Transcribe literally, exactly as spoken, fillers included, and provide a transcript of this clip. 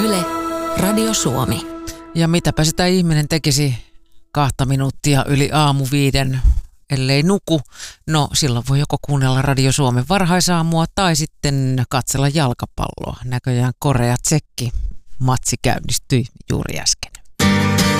Yle, Radio Suomi. Ja mitäpä sitä ihminen tekisi kahta minuuttia yli aamu viiden, ellei nuku. No silloin voi joko kuunnella Radio Suomen varhaisaamua tai sitten katsella jalkapalloa. Näköjään Korea-Tsekki matsi käynnistyi juuri äsken.